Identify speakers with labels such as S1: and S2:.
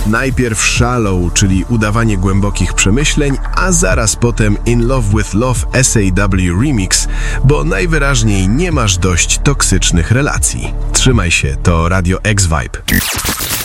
S1: Najpierw Shallow, czyli udawanie głębokich przemyśleń, a zaraz potem In Love with Love SAW Remix, bo najwyraźniej nie masz dość toksycznych relacji. Trzymaj się, to Radio X Vibe.